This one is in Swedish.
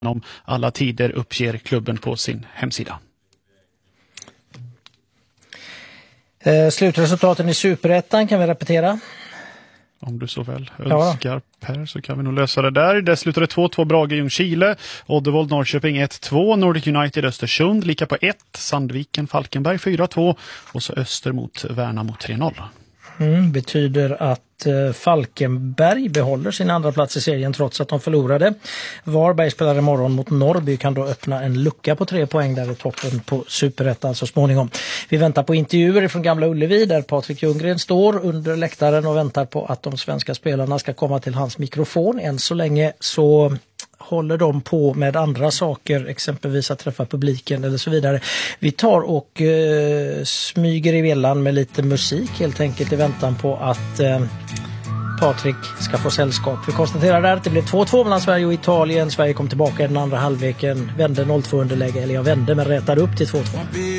om alla tider uppger klubben på sin hemsida. Slutresultaten i Superettan kan vi repetera. Om du så väl önskar, Per, så kan vi nog lösa det där. Det slutade 2-2 Brage Ljungskile, Oddevold Norrköping 1-2, Nordic United Östersund lika på 1, Sandviken Falkenberg 4-2 och så Öster mot Värnamo 3-0. Betyder att Falkenberg behåller sin andra plats i serien trots att de förlorade. Varberg spelar imorgon mot Norrby, kan då öppna en lucka på 3 poäng där i toppen på Superettan så småningom. Vi väntar på intervjuer från Gamla Ullevi där Patrik Ljunggren står under läktaren och väntar på att de svenska spelarna ska komma till hans mikrofon. Än så länge så håller de på med andra saker, exempelvis att träffa publiken eller så vidare. Vi tar och smyger i villan med lite musik helt enkelt i väntan på att Patrik ska få sällskap. Vi konstaterar där att det blev 2-2 mellan Sverige och Italien. Sverige kom tillbaka i den andra halvleken, vände 0-2 underläge, eller jag vände men rätade upp till 2-2.